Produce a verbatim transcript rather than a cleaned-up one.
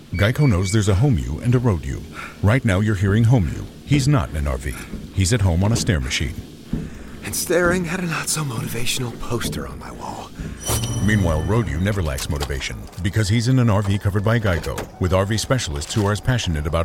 Geico knows there's a home you and a road you. Right now you're hearing home you. He's not in an R V. He's at home on a stair machine. And staring at a not-so-motivational poster on my wall. Meanwhile, road you never lacks motivation because he's in an R V covered by Geico with R V specialists who are as passionate about